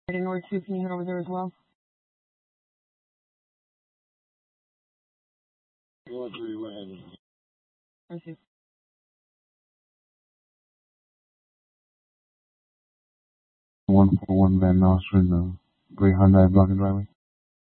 In order to, can you head over there as well? 141 Van Nostrand, gray Hyundai blocking driveway.